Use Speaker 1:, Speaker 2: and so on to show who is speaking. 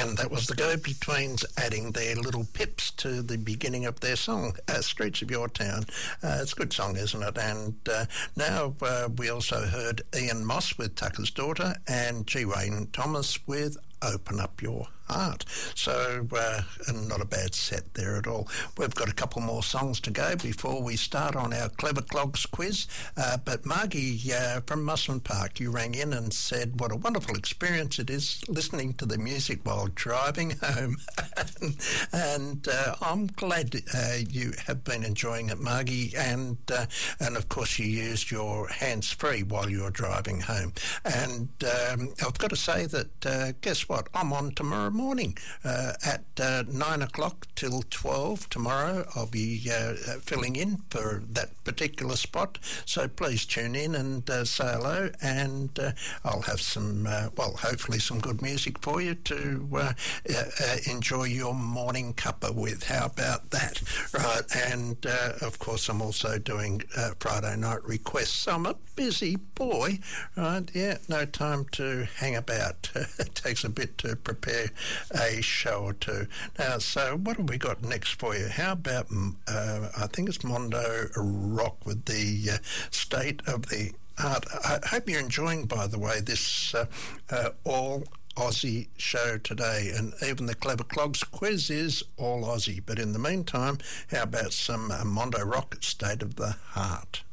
Speaker 1: And that was the Go-Betweens adding their little pips to the beginning of their song, Streets of Your Town. It's a good song, isn't it? And now we also heard Ian Moss with Tucker's Daughter and G. Wayne Thomas with Open Up Your Heart. So not a bad set there at all. We've got a couple more songs to go before we start on our Clever Clogs quiz. But Margie from Musselman Park, you rang in and said what a wonderful experience it is listening to the music while driving home. And I'm glad you have been enjoying it, Margie. And of course you used your hands-free while you were driving home. And I've got to say that guess what? I'm on tomorrow morning at 9 o'clock till 12 tomorrow. I'll be filling in for that particular spot. So please tune in and say hello, and I'll have some, hopefully some good music for you to enjoy your morning cuppa with. How about that? Right, and of course I'm also doing Friday night requests. I'm a busy boy, right? Yeah, no time to hang about. It takes a bit to prepare a show or two. Now, so what have we got next for you? How about, I think it's Mondo Rock with the State of the Art. I hope you're enjoying, by the way, this all Aussie show today, and even the Clever Clogs quiz is all Aussie. But in the meantime, how about some Mondo Rock, State of the Heart?